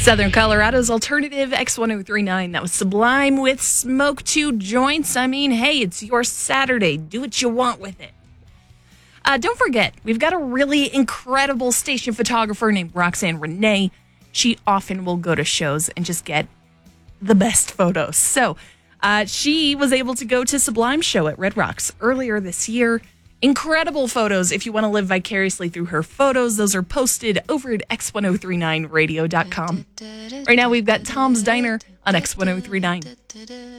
Southern Colorado's alternative X1039. That was Sublime with Smoke 2 Joints. I mean, hey, it's your Saturday. Do what you want with it. Don't forget, we've got a really incredible station photographer named Roxanne Renee. She often will go to shows and just get the best photos. So she was able to go to Sublime's show at Red Rocks earlier this year. Incredible photos. If you want to live vicariously through her photos, those are posted over at x1039radio.com. Right now, we've got Tom's Diner on X1039.